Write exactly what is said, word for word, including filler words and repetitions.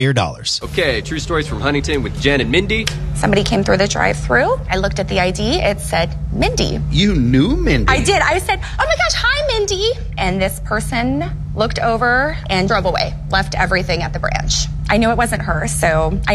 your dollars. Okay, true stories from Huntington with Jen and Mindy. Somebody came through the drive-thru. I looked at the I D. It said Mindy. You knew Mindy? I did. I said, oh my gosh, hi, Mindy. And this person looked over and drove away, left everything at the branch. I knew it wasn't her, so I